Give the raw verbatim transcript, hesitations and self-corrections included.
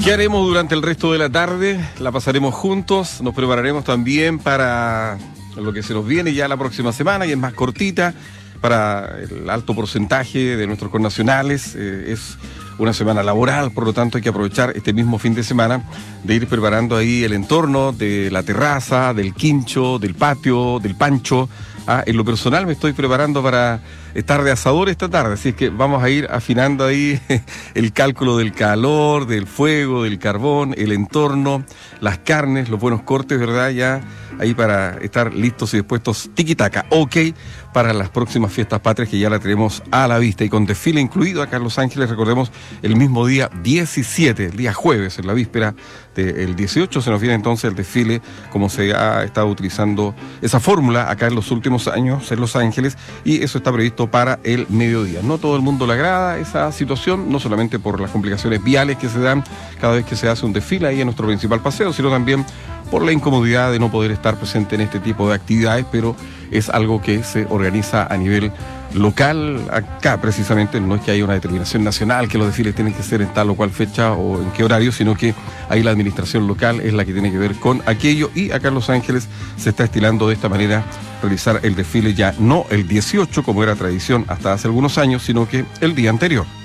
¿Qué haremos durante el resto de la tarde? La pasaremos juntos, nos prepararemos también para lo que se nos viene ya la próxima semana, y es más cortita, para el alto porcentaje de nuestros connacionales. Eh, es una semana laboral, por lo tanto hay que aprovechar este mismo fin de semana de ir preparando ahí el entorno de la terraza, del quincho, del patio, del pancho. Ah, en lo personal me estoy preparando para estar de asador esta tarde, así es que vamos a ir afinando ahí el cálculo del calor, del fuego, del carbón, el entorno, las carnes, los buenos cortes, ¿verdad? Ya ahí para estar listos y dispuestos, tiquitaca, ok, para las próximas fiestas patrias que ya la tenemos a la vista y con desfile incluido acá en Los Ángeles. Recordemos, el mismo día diecisiete, el día jueves, en la víspera del dieciocho, se nos viene entonces el desfile, como se ha estado utilizando esa fórmula acá en los últimos años en Los Ángeles, y eso está previsto para el mediodía. No todo el mundo le agrada esa situación, no solamente por las complicaciones viales que se dan cada vez que se hace un desfile ahí en nuestro principal paseo, sino también por la incomodidad de no poder estar presente en este tipo de actividades, pero es algo que se organiza a nivel local. Acá precisamente no es que haya una determinación nacional que los desfiles tienen que ser en tal o cual fecha o en qué horario, sino que ahí la administración local es la que tiene que ver con aquello, y acá en Los Ángeles se está estilando de esta manera realizar el desfile ya no el dieciocho como era tradición hasta hace algunos años, sino que el día anterior.